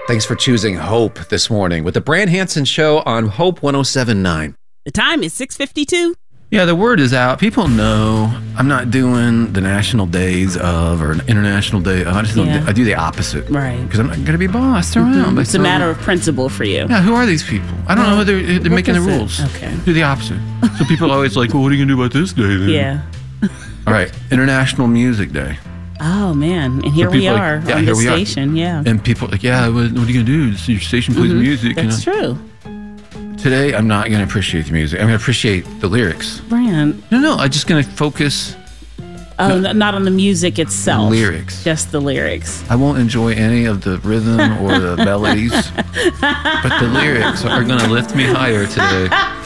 Thanks for choosing Hope this morning with the Brand Hansen Show on Hope 107.9. The time is 6:52. Yeah, the word is out. People know I'm not doing the national days of or an international day. I just don't. Yeah. I do the opposite. Right. Because I'm not going to be bossed around. It's a matter of principle for you. Yeah, who are these people? I don't know who they're making the is it? rules. Okay. Do the opposite. So people are always like, well, what are you going to do about this day then? Yeah. All right, International Music Day. Oh, man. And here we people are like, yeah, on here the we are. station. Yeah. And people are like, yeah, what are you going to do? Your station plays music. That's true. Today, I'm not going to appreciate the music. I'm going to appreciate the lyrics. Brand. No, I'm just going to focus. Oh, not on the music itself. Lyrics. Just the lyrics. I won't enjoy any of the rhythm or the melodies, but the lyrics are going to lift me higher today.